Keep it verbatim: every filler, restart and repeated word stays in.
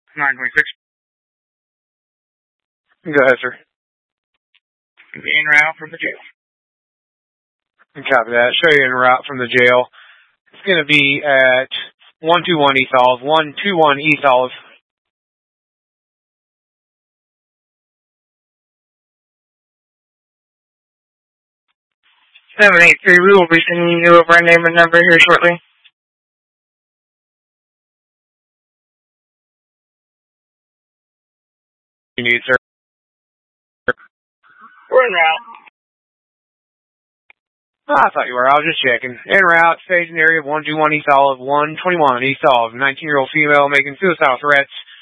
nine twenty-six. Go ahead, sir. En route from the jail. Copy that. Show you en route from the jail. It's going to be at one two one East Olive. one two one East Olive. seven eight three, we will be sending you over our name and number here shortly. You need, sir? We're en route. Oh, I thought you were. I was just checking. En route, staging area of one two one East Olive, one twenty-one East Olive. nineteen-year-old female making suicidal threats.